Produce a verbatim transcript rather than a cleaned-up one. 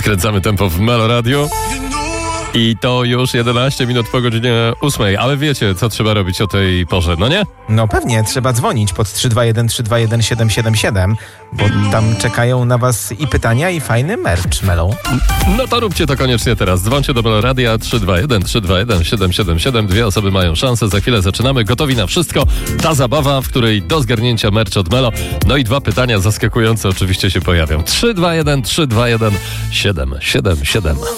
Skręcamy tempo w Melo Radio. I to już jedenaście minut po godzinie ósmej. Ale wiecie, co trzeba robić o tej porze, no nie? No pewnie, trzeba dzwonić pod trzy dwa jeden trzy dwa jeden siedem siedem siedem, bo tam czekają na was i pytania, i fajny merch, Melo. No to róbcie to koniecznie teraz. Dzwońcie do Melo Radia trzy dwa jeden trzy dwa jeden siedem siedem siedem. Dwie osoby mają szansę. Za chwilę zaczynamy. Gotowi na wszystko. Ta zabawa, w której do zgarnięcia merch od Melo. No i dwa pytania zaskakujące oczywiście się pojawią. trzy dwa jeden trzy dwa jeden siedem siedem siedem.